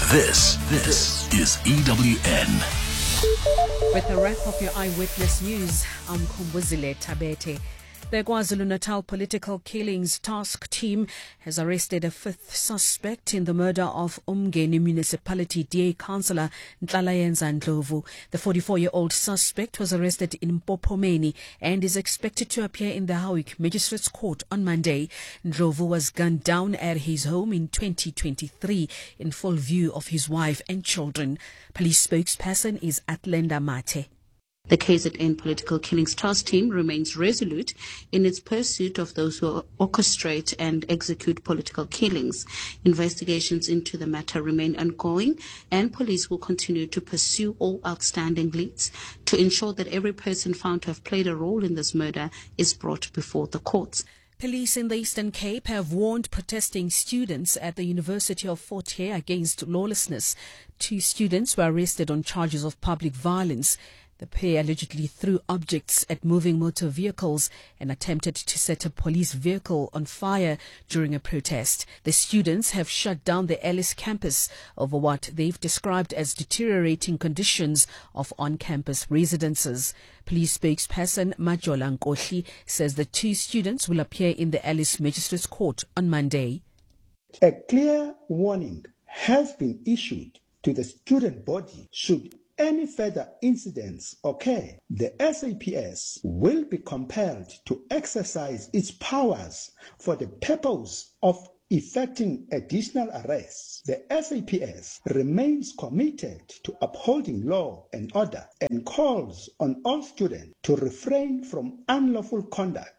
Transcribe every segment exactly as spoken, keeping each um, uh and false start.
This, this is E W N. With a wrap of your eyewitness news, I'm Kumbuzile Tabete. The KwaZulu-Natal Political Killings Task Team has arrested a fifth suspect in the murder of Umgeni Municipality D A Councillor Nhlalayenza Ndlovu. The forty-four-year-old suspect was arrested in Mpopomeni and is expected to appear in the Howick Magistrates Court on Monday. Ndlovu was gunned down at his home in twenty twenty-three in full view of his wife and children. Police spokesperson is Atlenda Mate. The K Z N Political Killings Task Team remains resolute in its pursuit of those who orchestrate and execute political killings. Investigations into the matter remain ongoing, and police will continue to pursue all outstanding leads to ensure that every person found to have played a role in this murder is brought before the courts. Police in the Eastern Cape have warned protesting students at the University of Fort Hare against lawlessness. Two students were arrested on charges of public violence. The pair allegedly threw objects at moving motor vehicles and attempted to set a police vehicle on fire during a protest. The students have shut down the Ellis campus over what they've described as deteriorating conditions of on-campus residences. Police spokesperson Majola Nkohli says the two students will appear in the Ellis Magistrates Court on Monday. A clear warning has been issued to the student body should any further incidents occur. The S A P S will be compelled to exercise its powers for the purpose of effecting additional arrests. The S A P S remains committed to upholding law and order and calls on all students to refrain from unlawful conduct.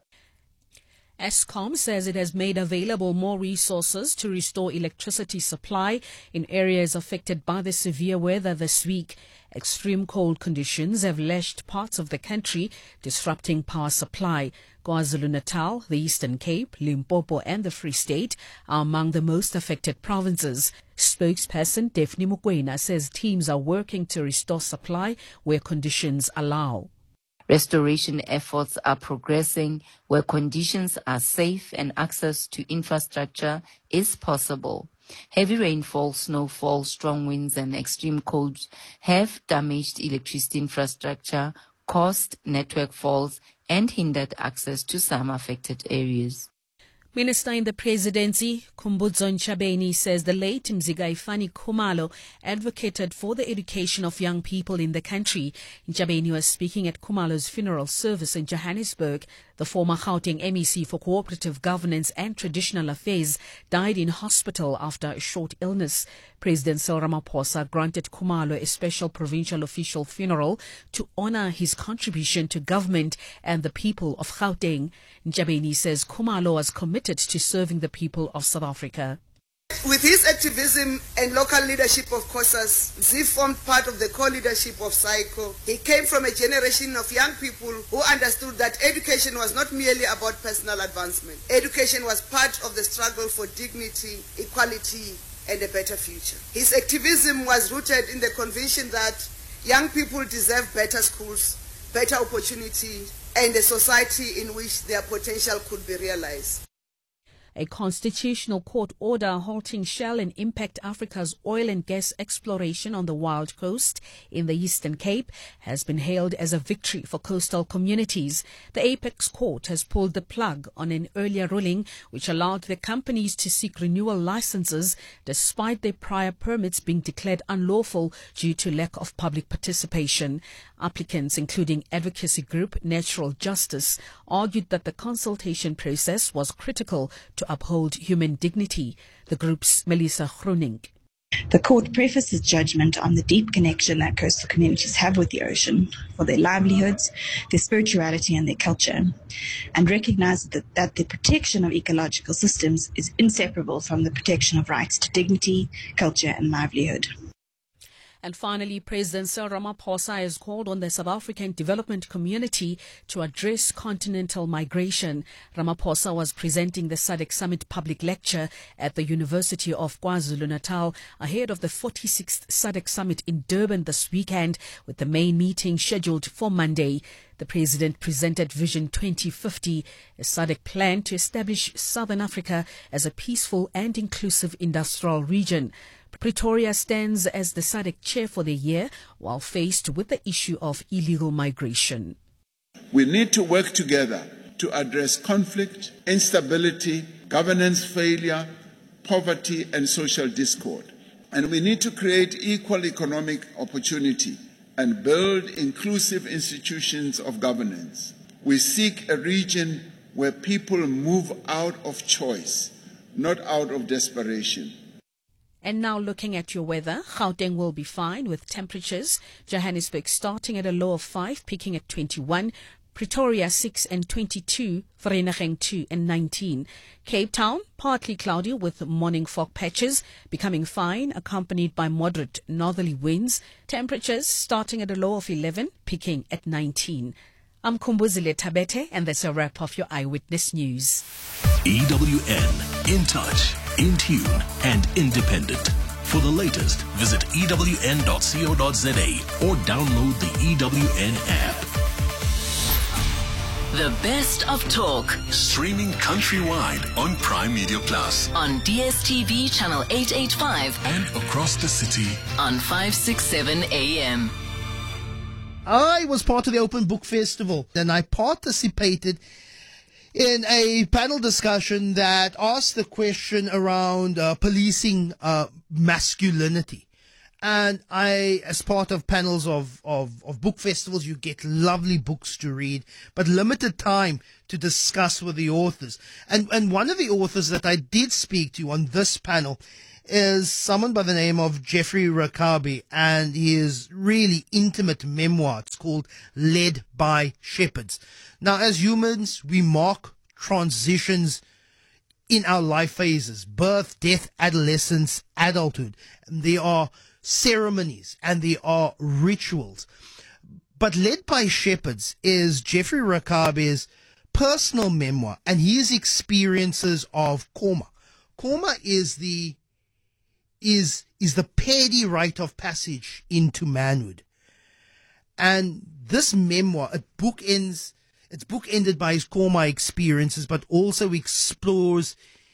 Eskom says it has made available more resources to restore electricity supply in areas affected by the severe weather this week. Extreme cold conditions have lashed parts of the country, disrupting power supply. KwaZulu-Natal, the Eastern Cape, Limpopo and the Free State are among the most affected provinces. Spokesperson Daphne Mukwena says teams are working to restore supply where conditions allow. Restoration efforts are progressing where conditions are safe and access to infrastructure is possible. Heavy rainfall, snowfall, strong winds and extreme cold have damaged electricity infrastructure, caused network faults and hindered access to some affected areas. Minister in the Presidency, Khumbudzo Ntshabeni, says the late Mzikaifani Khumalo advocated for the education of young people in the country. Ntshabeni was speaking at Khumalo's funeral service in Johannesburg. The former Gauteng M E C for Cooperative Governance and Traditional Affairs died in hospital after a short illness. President Cyril Ramaphosa granted Khumalo a special provincial official funeral to honor his contribution to government and the people of Gauteng. Ntshabeni says Khumalo was committed to serving the people of South Africa. With his activism and local leadership of COSAS, Zee formed part of the co-leadership of SAICO. He came from a generation of young people who understood that education was not merely about personal advancement. Education was part of the struggle for dignity, equality, and a better future. His activism was rooted in the conviction that young people deserve better schools, better opportunity, and a society in which their potential could be realized. A constitutional court order halting Shell and Impact Africa's oil and gas exploration on the Wild Coast in the Eastern Cape has been hailed as a victory for coastal communities. The Apex Court has pulled the plug on an earlier ruling which allowed the companies to seek renewal licenses despite their prior permits being declared unlawful due to lack of public participation. Applicants, including advocacy group Natural Justice, argued that the consultation process was critical to uphold human dignity. The group's Melissa Groening. The court prefaced its judgment on the deep connection that coastal communities have with the ocean for their livelihoods, their spirituality and their culture, and recognized that, that the protection of ecological systems is inseparable from the protection of rights to dignity, culture and livelihood. And finally, President Cyril Ramaphosa has called on the South African development community to address continental migration. Ramaphosa was presenting the S A D C Summit public lecture at the University of KwaZulu-Natal ahead of the forty-sixth S A D C Summit in Durban this weekend, with the main meeting scheduled for Monday. The president presented Vision twenty fifty, a S A D C plan to establish Southern Africa as a peaceful and inclusive industrial region. Pretoria stands as the S A D C chair for the year while faced with the issue of illegal migration. We need to work together to address conflict, instability, governance failure, poverty and social discord. And we need to create equal economic opportunity and build inclusive institutions of governance. We seek a region where people move out of choice, not out of desperation. And now looking at your weather, Gauteng will be fine with temperatures. Johannesburg starting at a low of five, peaking at twenty-one. Pretoria six and twenty-two, Vereeniging two and nineteen. Cape Town partly cloudy with morning fog patches, becoming fine, accompanied by moderate northerly winds. Temperatures starting at a low of eleven, peaking at nineteen. I'm Kumbuzile Tabete, and that's a wrap of your Eyewitness News. E W N, in touch, in tune, and independent. For the latest, visit E W N dot co dot za or download the E W N app. The best of talk. Streaming countrywide on Prime Media Plus. On D S T V channel eight eighty-five. And across the city. On five sixty-seven A M. I was part of the Open Book Festival and I participated in a panel discussion that asked the question around uh, policing uh, masculinity. And I, as part of panels of, of, of book festivals, you get lovely books to read, but limited time to discuss with the authors. And, and one of the authors that I did speak to on this panel is someone by the name of Jeffrey Rakabi, and his really intimate memoir. It's called Led by Shepherds. Now, as humans, we mark transitions in our life phases: birth, death, adolescence, adulthood. And there are ceremonies and there are rituals. But Led by Shepherds is Jeffrey Rakabi's personal memoir and his experiences of Koma. Koma is the is is the petty rite of passage into manhood. And this memoir, it bookends, it's bookended by his Koma experiences, but also explores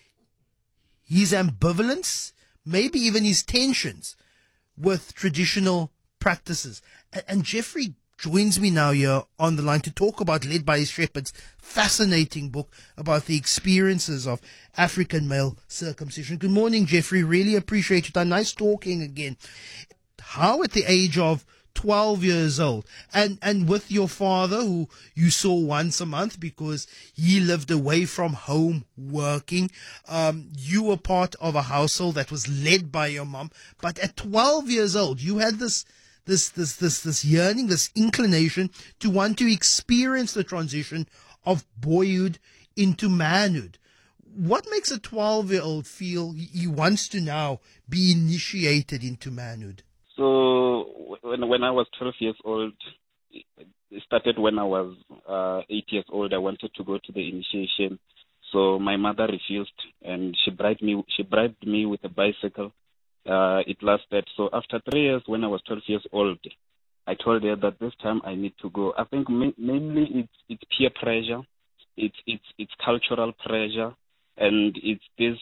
his ambivalence, maybe even his tensions with traditional practices. And, and Jeffrey joins me now here on the line to talk about Led by Shepherds, fascinating book about the experiences of African male circumcision. Good morning, Jeffrey. Really appreciate it. Nice talking again. How at the age of twelve years old, and, and with your father, who you saw once a month because he lived away from home working, um, you were part of a household that was led by your mom. But at twelve years old, you had this This, this, this, this yearning, this inclination to want to experience the transition of boyhood into manhood. What makes a twelve-year-old feel he wants to now be initiated into manhood? So when when I was twelve years old, it started when I was uh, eight years old. I wanted to go to the initiation, so my mother refused, and she bribed me. She bribed me with a bicycle. Uh, it lasted. So after three years, when I was twelve years old, I told her that this time I need to go. I think ma- mainly it's it's peer pressure, it's it's it's cultural pressure, and it's this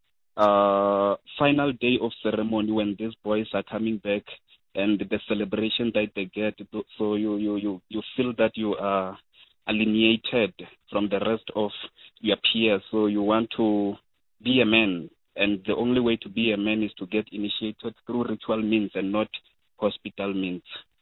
uh, final day of ceremony when these boys are coming back and the celebration that they get. So you you you, you feel that you are alienated from the rest of your peers. So you want to be a man. And the only way to be a man is to get initiated through ritual means and not hospital means.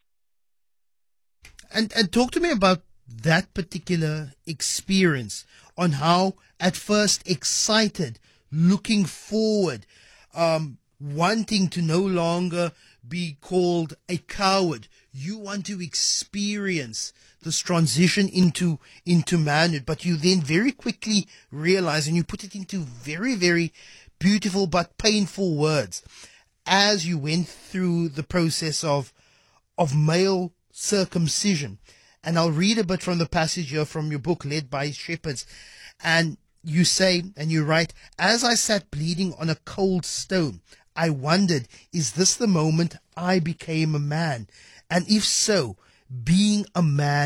And and talk to me about that particular experience, on how at first excited, looking forward, um, wanting to no longer be called a coward. You want to experience this transition into into manhood, but you then very quickly realize, and you put it into very, very beautiful but painful words, as you went through the process of of male circumcision. And I'll read a bit from the passage here from your book, Led by Shepherds. And you say, and you write, "As I sat bleeding on a cold stone, I wondered, is this the moment I became a man? And if so, being a man,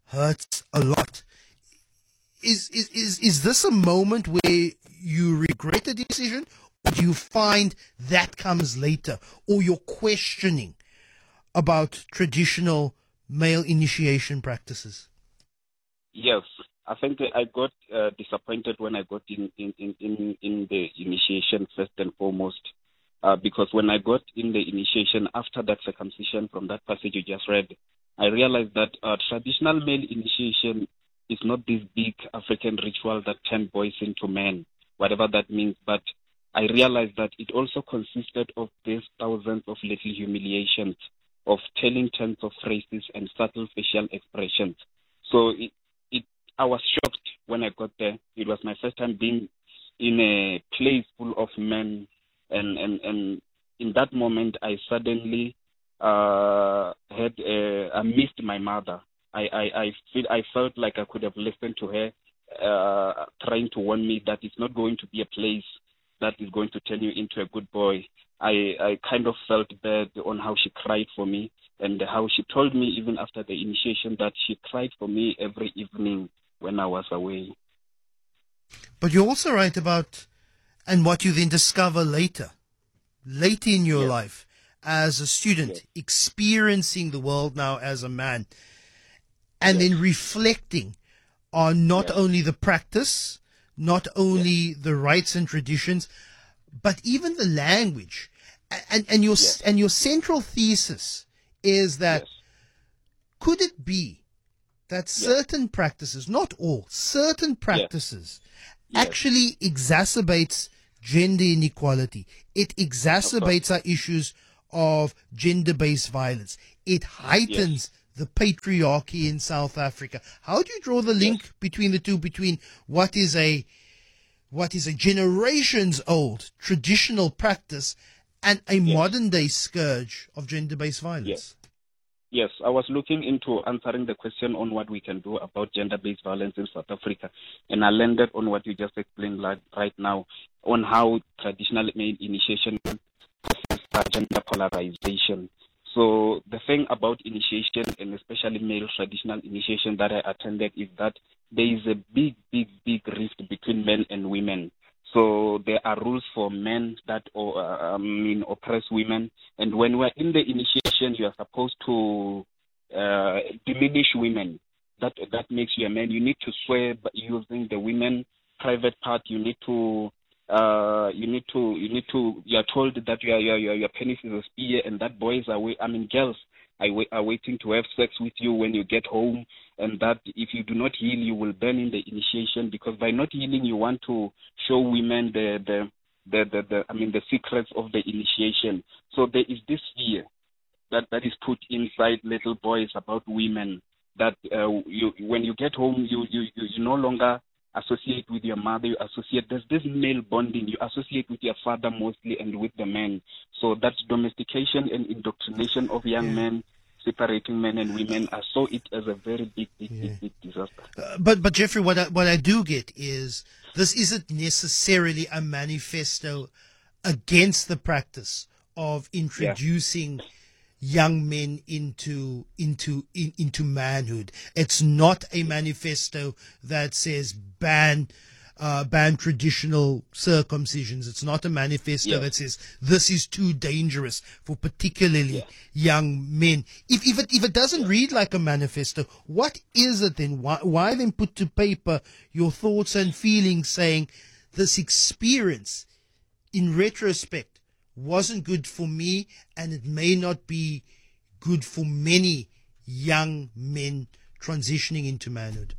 hurts a lot. Is, is, is, is this a moment where you regret the decision, or do you find that comes later, or you're questioning about traditional male initiation practices? Yes, I think I got uh, disappointed when I got in, in, in, in, in the initiation first and foremost, uh, because when I got in the initiation after that circumcision from that passage you just read, I realized that uh, traditional male initiation is not this big African ritual that turn boys into men, whatever that means, but I realized that it also consisted of these thousands of little humiliations, of telling tens of phrases and subtle facial expressions. So it, it, I was shocked when I got there. It was my first time being in a place full of men, and, and, and in that moment I suddenly uh, had uh, I missed my mother. I, I, I, feel, I felt like I could have listened to her uh, trying to warn me that it's not going to be a place that is going to turn you into a good boy. I, I kind of felt bad on how she cried for me, and how she told me even after the initiation that she cried for me every evening when I was away. But you're also right about, and what you then discover later, later in your yes. life as a student, yes. experiencing the world now as a man, and yes. then reflecting on not yes. only the practice, not only yes. the rites and traditions, but even the language. And, and, your, yes. and your central thesis is that yes. could it be that certain yes. practices, not all, certain practices yes. actually exacerbates gender inequality. It exacerbates our issues of gender-based violence. It heightens yes. the patriarchy in South Africa. How do you draw the link yes. between the two, between what is a what is a generations old traditional practice and a yes. modern day scourge of gender-based violence? Yes. Yes, I was looking into answering the question on what we can do about gender-based violence in South Africa, and I landed on what you just explained like right now, on how traditional male initiation causes gender polarization. So the thing about initiation, and especially male traditional initiation that I attended, is that there is a big, big, big rift between men and women. So there are rules for men that uh, I mean, oppress women. And when we're in the initiation, you are supposed to uh, diminish women. That that makes you a man. You need to swear using the women private part. You need to uh, you need to you need to. You are told that your your your, your penis is a spear, and that boys are I mean girls are, wait, are waiting to have sex with you when you get home. And that if you do not heal, you will burn in the initiation, because by not healing, you want to show women the the, the, the, the I mean the secrets of the initiation. So there is this fear that, that is put inside little boys about women, that uh, you when you get home, you, you, you, you no longer associate with your mother, you associate, there's this male bonding, you associate with your father mostly and with the men. So that's domestication and indoctrination of young yeah. men, separating men and women. I saw it as a very big, big, yeah. big, big disaster. Uh, but, but Jeffrey, what I, what I do get is this isn't necessarily a manifesto against the practice of introducing yeah. young men into into in, into manhood. It's not a manifesto that says ban uh, ban traditional circumcisions. It's not a manifesto yeah. that says this is too dangerous for particularly yeah. young men. If if it if it doesn't yeah. read like a manifesto, what is it then? Why why then put to paper your thoughts and feelings, saying this experience in retrospect wasn't good for me, and it may not be good for many young men transitioning into manhood?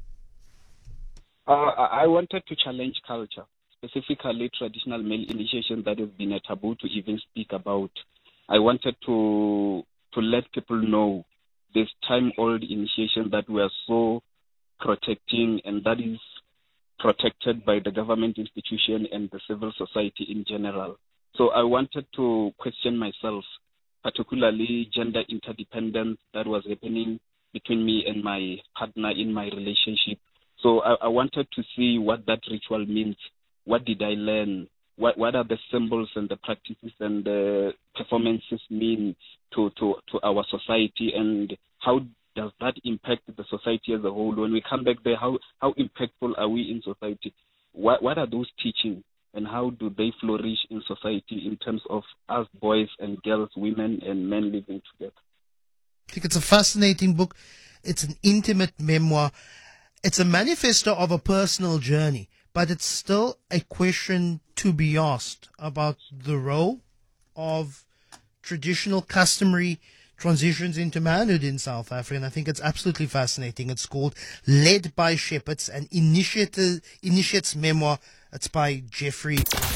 Uh, I wanted to challenge culture, specifically traditional male initiation that has been a taboo to even speak about. I wanted to to let people know this time-old initiation that we are so protecting, and that is protected by the government institution and the civil society in general. So I wanted to question myself, particularly gender interdependence that was happening between me and my partner in my relationship. So I, I wanted to see what that ritual means. What did I learn? What what are the symbols and the practices and the performances mean to, to, to our society? And how does that impact the society as a whole? When we come back there, how, how impactful are we in society? What, what are those teachings, and how do they flourish in society in terms of us boys and girls, women and men living together? I think it's a fascinating book. It's an intimate memoir. It's a manifesto of a personal journey, but it's still a question to be asked about the role of traditional, customary transitions into manhood in South Africa. And I think it's absolutely fascinating. It's called Led by Shepherds, an initiative, initiate's memoir. It's by Jeffrey.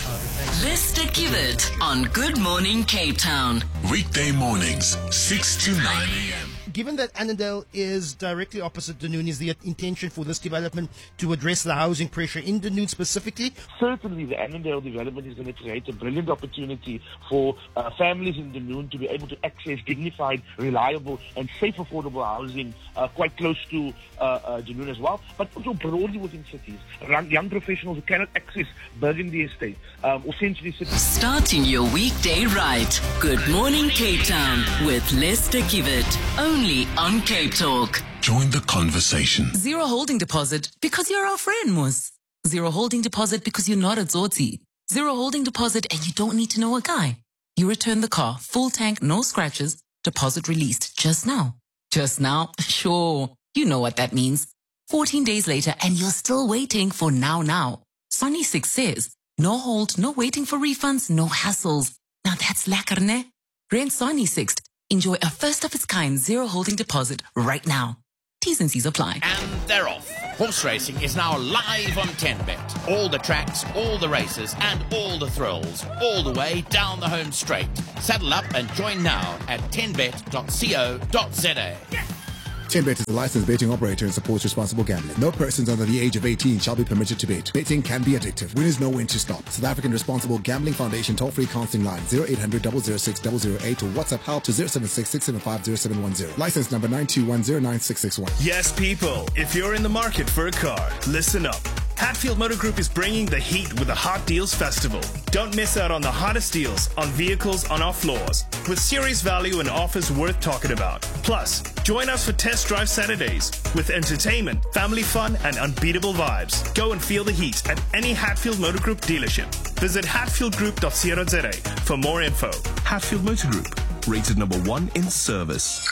Lester Kibbert on Good Morning Cape Town. Weekday mornings, six to nine a.m. Given that Annandale is directly opposite Dunoon, is the intention for this development to address the housing pressure in Dunoon specifically? Certainly, the Annandale development is going to create a brilliant opportunity for uh, families in Dunoon to be able to access dignified, reliable and safe, affordable housing uh, quite close to uh, uh, Dunoon as well, but also broadly within cities. Young professionals who cannot access Burgundy Estate um, or Century City. Starting your weekday right. Good Morning Cape Town with Lester Kibbert. Only on Cape Talk. Join the conversation. Zero holding deposit because you're our friend, Mus. Zero holding deposit because you're not a Zotzi. Zero holding deposit and you don't need to know a guy. You return the car, full tank, no scratches, deposit released just now. Just now? Sure. You know what that means. fourteen days later and you're still waiting for now now. Sonny six says, no hold, no waiting for refunds, no hassles. Now that's lekker, ne? Rent Sonny six. Enjoy a first-of-its-kind zero holding deposit right now. T's and C's apply. And they're off. Horse racing is now live on ten bet. All the tracks, all the races, and all the thrills, all the way down the home straight. Saddle up and join now at ten bet dot co dot za. ten bet is a licensed betting operator and supports responsible gambling. No persons under the age of eighteen shall be permitted to bet. Betting can be addictive. Winners know when to stop. South African Responsible Gambling Foundation toll-free counseling line zero eight hundred, double oh six, double oh eight or WhatsApp help to zero seven six, six seven five, zero seven one zero. License number nine two one zero nine six six one. Yes, people, if you're in the market for a car, listen up. Hatfield Motor Group is bringing the heat with the Hot Deals Festival. Don't miss out on the hottest deals on vehicles on our floors, with serious value and offers worth talking about. Plus, join us for Test Drive Saturdays with entertainment, family fun, and unbeatable vibes. Go and feel the heat at any Hatfield Motor Group dealership. Visit hatfield group dot co dot za for more info. Hatfield Motor Group, rated number one in service.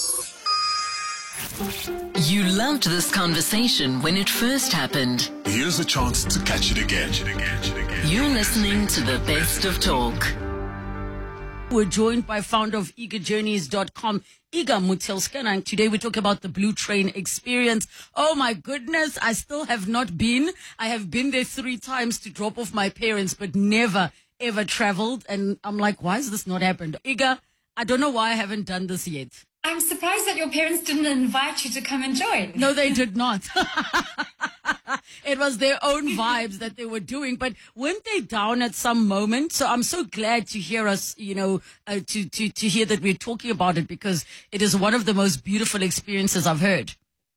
You loved this conversation when it first happened. Here's a chance to catch it again. You're listening to the best of talk. We're joined by founder of eager journeys dot com, Iga Mutelskan, and today we talk about the Blue Train experience. Oh my goodness, I still have not been. I have been there three times to drop off my parents, but never, ever traveled. And I'm like, why has this not happened? Iga, I don't know why I haven't done this yet. I'm surprised that your parents didn't invite you to come and join. No, they did not. It was their own vibes that they were doing, but weren't they down at some moment? So I'm so glad to hear us, you know, uh, to, to, to hear that we're talking about it, because it is one of the most beautiful experiences I've heard.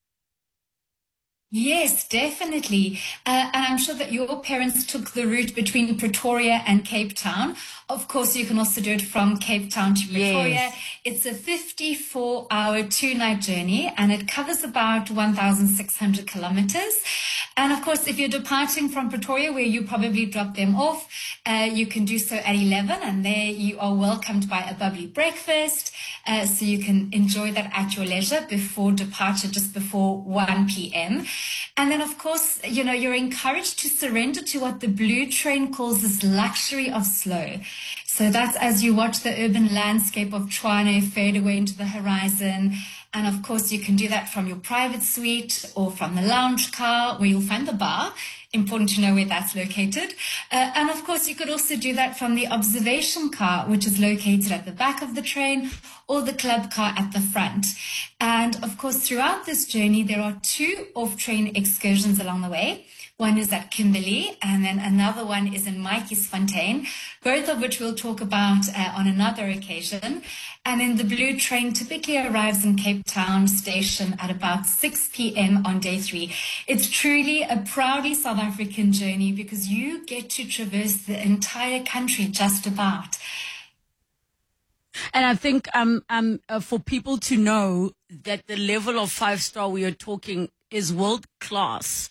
Yes, definitely. Uh, and I'm sure that your parents took the route between Pretoria and Cape Town. Of course, you can also do it from Cape Town to Pretoria. Yes. It's a fifty-four hour two-night journey, and it covers about one thousand six hundred kilometers. And of course, if you're departing from Pretoria, where you probably drop them off, uh, you can do so at eleven, and there you are welcomed by a bubbly breakfast. Uh, so you can enjoy that at your leisure before departure, just before one p.m. And then, of course, you know, you're encouraged to surrender to what the Blue Train calls this luxury of slow. So that's as you watch the urban landscape of Tshwane fade away into the horizon. And of course, you can do that from your private suite or from the lounge car, where you'll find the bar. Important to know where that's located. Uh, and of course, you could also do that from the observation car, which is located at the back of the train, or the club car at the front. And of course, throughout this journey, there are two off-train excursions along the way. One is at Kimberley, and then another one is in Maatjiesfontein, both of which we'll talk about uh, on another occasion. And then the Blue Train typically arrives in Cape Town station at about six p.m. on day three. It's truly a proudly South African journey, because you get to traverse the entire country just about. And I think um um uh, for people to know, that the level of five-star we are talking is world-class.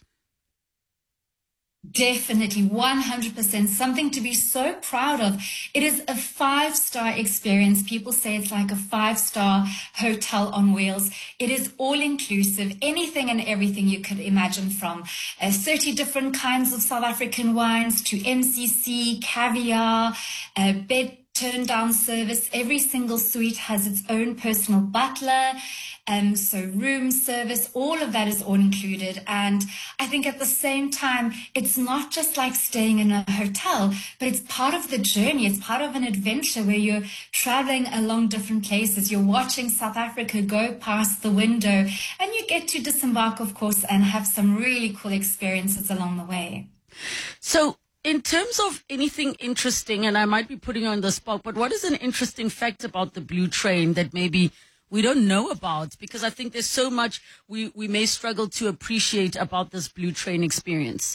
Definitely, one hundred percent. Something to be so proud of. It is a five-star experience. People say it's like a five-star hotel on wheels. It is all-inclusive, anything and everything you could imagine, from uh, thirty different kinds of South African wines to M C C, caviar, uh, bed turn-down service. Every single suite has its own personal butler. Um, so room service, all of that is all included. And I think at the same time, it's not just like staying in a hotel, but it's part of the journey. It's part of an adventure where you're traveling along different places. You're watching South Africa go past the window, and you get to disembark, of course, and have some really cool experiences along the way. So in terms of anything interesting, and I might be putting you on the spot, but what is an interesting fact about the Blue Train that maybe we don't know about? Because I think there's so much we, we may struggle to appreciate about this Blue Train experience.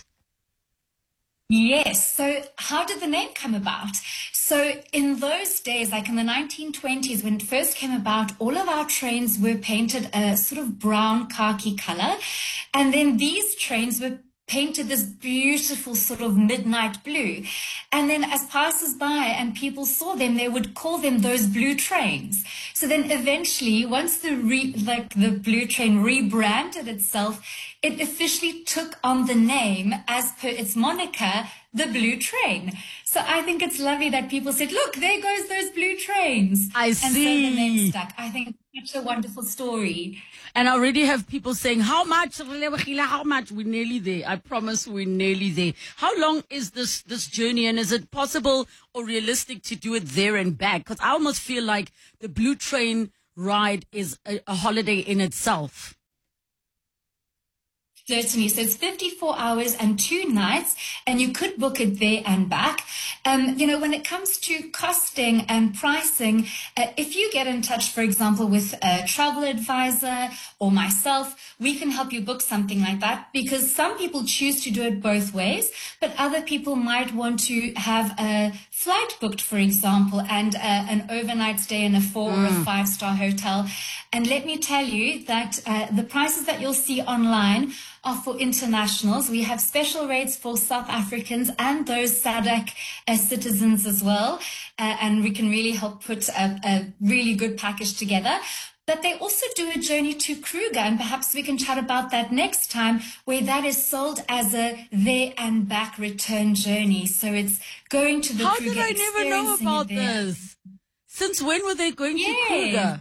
Yes. So how did the name come about? So in those days, like in the nineteen twenties, when it first came about, all of our trains were painted a sort of brown khaki color. And then these trains were painted this beautiful sort of midnight blue. And then as passers by and people saw them, they would call them those blue trains. So then eventually, once the re, like the Blue Train rebranded itself, it officially took on the name, as per its moniker, the Blue Train. So I think it's lovely that people said, look, there goes those blue trains. I see. And so the name stuck. I think it's such a wonderful story. And I already have people saying, how much? How much? We're nearly there. I promise we're nearly there. How long is this, this journey? And is it possible or realistic to do it there and back? Because I almost feel like the Blue Train ride is a, a holiday in itself. Certainly. So it's fifty-four hours and two nights, and you could book it there and back. Um, you know, when it comes to costing and pricing, uh, if you get in touch, for example, with a travel advisor or myself, we can help you book something like that, because some people choose to do it both ways, but other people might want to have a flight booked, for example, and uh, an overnight stay in a four mm. or a five-star hotel. And let me tell you that uh, the prices that you'll see online are for internationals. We have special rates for South Africans and those S A D C uh, citizens as well. Uh, and we can really help put a, a really good package together. But they also do a journey to Kruger, and perhaps we can chat about that next time, where that is sold as a there and back return journey. So it's going to the How Kruger. How did I never know about this? Since when were they going yeah. to Kruger?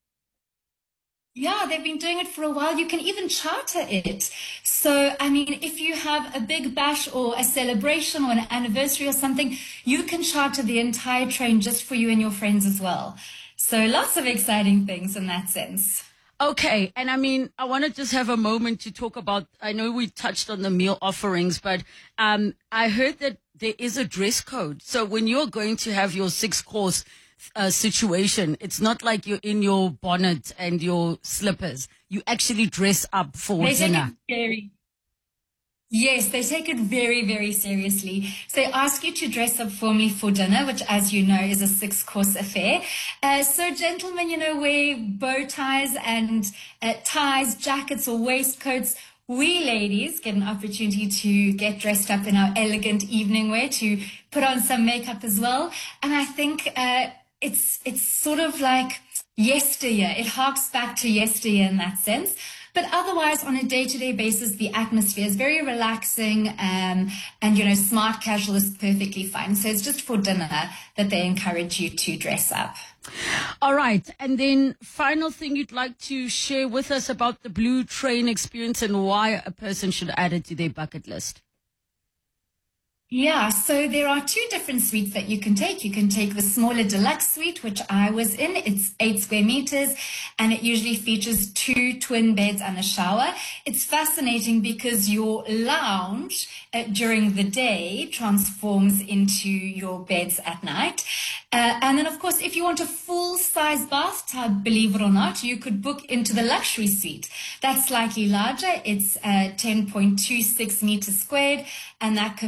Yeah, they've been doing it for a while. You can even charter it. So, I mean, if you have a big bash or a celebration or an anniversary or something, you can charter the entire train just for you and your friends as well. So lots of exciting things in that sense. Okay. And I mean, I want to just have a moment to talk about, I know we touched on the meal offerings, but um, I heard that there is a dress code. So when you're going to have your six course Uh, situation, it's not like you're in your bonnet and your slippers. You actually dress up for they dinner. Take it very, yes, they take it very, very seriously. So they ask you to dress up formally for dinner, which, as you know, is a six-course affair. Uh, so gentlemen, you know, wear bow ties and uh, ties, jackets or waistcoats. We ladies get an opportunity to get dressed up in our elegant evening wear, to put on some makeup as well. And I think uh, It's it's sort of like yesteryear. It harks back to yesteryear in that sense. But otherwise, on a day-to-day basis, the atmosphere is very relaxing, um, and, you know, smart casual is perfectly fine. So it's just for dinner that they encourage you to dress up. All right. And then final thing you'd like to share with us about the Blue Train experience and why a person should add it to their bucket list. Yeah, so there are two different suites that you can take. You can take the smaller deluxe suite, which I was in. It's eight square meters, and it usually features two twin beds and a shower. It's fascinating because your lounge uh, during the day transforms into your beds at night. Uh, and then, of course, if you want a full-size bathtub, believe it or not, you could book into the luxury suite. That's slightly larger. It's uh, ten point two six meters squared, and that converts into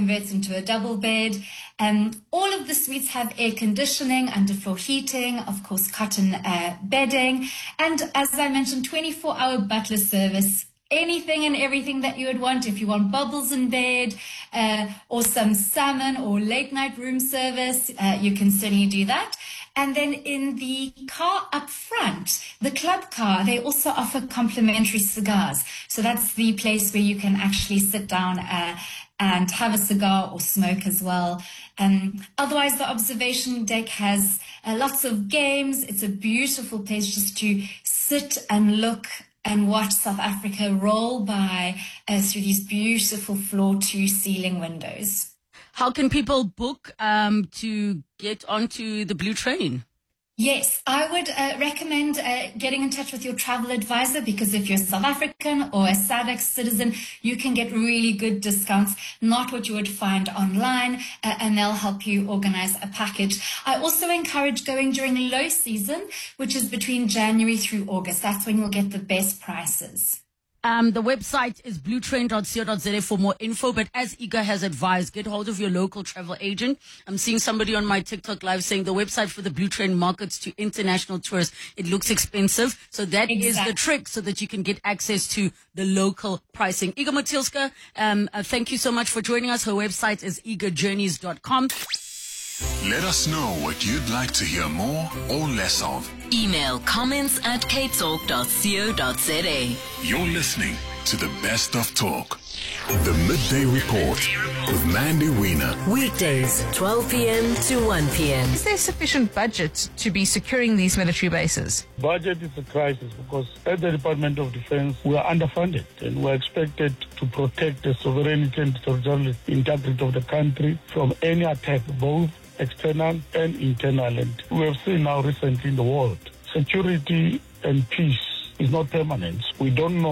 into a double bed. Um, all of the suites have air conditioning, underfloor heating, of course, cotton uh, bedding, and as I mentioned, twenty-four hour butler service. Anything and everything that you would want. If you want bubbles in bed, uh, or some salmon or late night room service, uh, you can certainly do that. And then in the car up front, the club car, they also offer complimentary cigars. So that's the place where you can actually sit down uh, and have a cigar or smoke as well. Um, otherwise, the observation deck has uh, lots of games. It's a beautiful place just to sit and look and watch South Africa roll by uh, through these beautiful floor-to-ceiling windows. How can people book um, to get onto the Blue Train? Yes, I would uh, recommend uh, getting in touch with your travel advisor, because if you're South African or a S A D C citizen, you can get really good discounts, not what you would find online, uh, and they'll help you organize a package. I also encourage going during low season, which is between January through August. That's when you'll get the best prices. Um, the website is blue train dot co dot za for more info. But as Iga has advised, get hold of your local travel agent. I'm seeing somebody on my TikTok live saying the website for the Blue Train markets to international tourists, it looks expensive. So that exactly. is the trick, so that you can get access to the local pricing. Iga Matilska, um, uh, thank you so much for joining us. Her website is iga journeys dot com. Let us know what you'd like to hear more or less of. Email comments at cape talk dot co dot za. You're listening to the best of talk. The Midday Report with Mandy Wiener. Weekdays, twelve p.m. to one p.m. Is there sufficient budget to be securing these military bases? Budget is a crisis because at the Department of Defense, we are underfunded and we're expected to protect the sovereignty and territorial integrity of the country from any attack, both external and internal. And we have seen now recently in the world, security and peace is not permanent. We don't know